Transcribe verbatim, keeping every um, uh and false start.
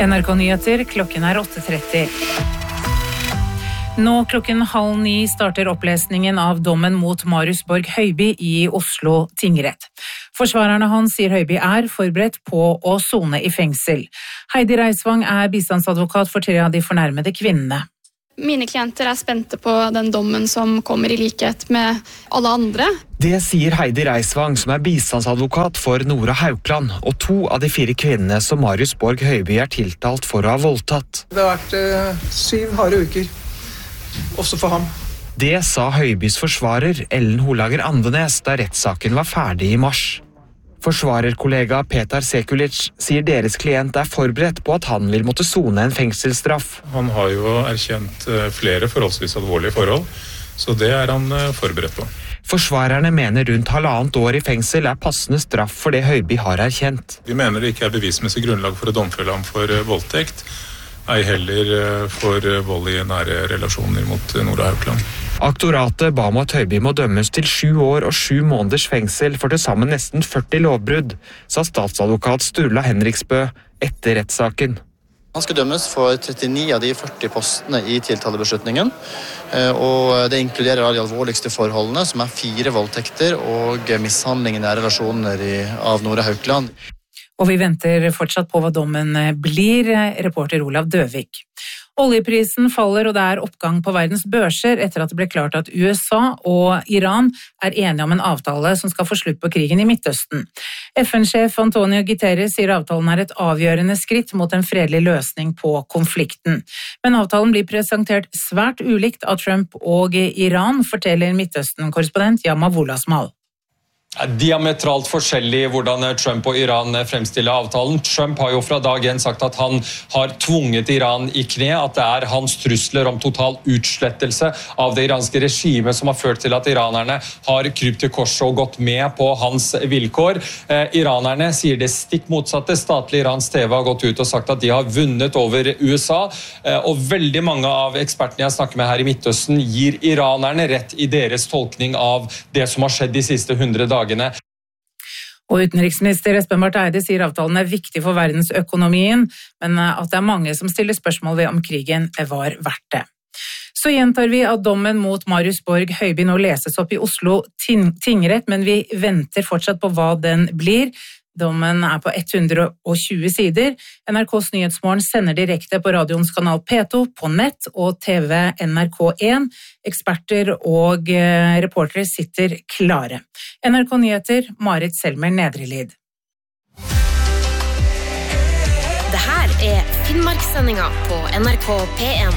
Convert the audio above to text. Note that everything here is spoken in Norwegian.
N R K-nyheter, klokken er åtte tretti. Nå klokken halv ni starter opplesningen av dommen mot Marius Borg Høiby i Oslo tingrett. Forsvarerne hans sier Høiby er forberedt på å sone i fengsel. Heidi Reisvang er bistandsadvokat for tre av de fornærmede kvinnene. Mine klienter er spente på den dommen som kommer i likhet med alle andre. Det sier Heidi Reisvang, som er bistandsadvokat for Nora Haukeland, og to av de fire kvinnene som Marius Borg Høiby er tiltalt for å ha voldtatt. Det har vært eh, syv harde uker, også for ham. Det sa Høibys forsvarer, Ellen Holager Andenes, da rettssaken var ferdig i mars. Forsvarerkollega Petar Sekulic sier deres klient er forberedt på at han vil måtte sone en fengselsstraff. Han har jo erkjent flere forholdsvis alvorlige forhold, så det er han forberedt på. Forsvarerne mener rundt halvannet år i fengsel er passende straff for det Høiby har erkjent. Vi mener det ikke er bevismessig grunnlag for å domfelle ham for voldtekt, ei heller for vold i nære relasjoner mot Nora Haukeland. Aktoratet ba om at Høiby må dømmes til sju år og sju måneders fengsel for til sammen nesten førti lovbrudd, sa statsadvokat Sturla Henriksbø etter rettssaken. Han skal dømmes for trettini av de førti postene i tiltalebeslutningen, og det inkluderer de alvorligste forholdene, som er fire voldtekter og mishandling i nære relasjoner av Nora Haukeland. Og vi venter fortsatt på hva dommen blir, reporter Olav Døvik. Oljeprisen faller, og det er oppgang på verdens børser etter at det ble klart at U S A og Iran er enige om en avtale som skal få slutt på krigen i Midtøsten. F N-sjef Antonio Guterres sier avtalen er et avgjørende skritt mot en fredelig løsning på konflikten. Men avtalen blir presentert svært ulikt av Trump og Iran, forteller Midtøsten-korrespondent Yama Wolasmal. Diametralt forskjellig hvordan Trump og Iran fremstiller avtalen. Trump har jo fra dag én sagt at han har tvunget Iran i kne, at det er hans trusler om total utslettelse av det iranske regimet som har ført til at iranerne har krypt til korset og gått med på hans vilkår. Eh, iranerne sier det stikk motsatte. Statlig Irans T V har gått ut og sagt at de har vunnet over U S A, eh, og veldig mange av ekspertene jeg snakker med her i Midtøsten gir iranerne rett i deres tolkning av det som har skjedd de siste hundre dagene. Og utenriksminister Espen Barth Eide sier avtalen er viktig for verdensøkonomien, men at det er mange som stiller spørsmål ved om krigen var verdt det. Så gjentar vi at dommen mot Marius Borg Høiby nå leses opp i Oslo tingrett, men vi venter fortsatt på hva den blir. Dommen er på hundre og tjue sider. N R K's Nyhetsmorgen sender direkte på radioens kanal P to, på nett og T V N R K én. Eksperter og reportere sitter klare. N R K-nyheter, Marit Selmer Nedrelid. Det her er Finnmarkssendinga på N R K P én.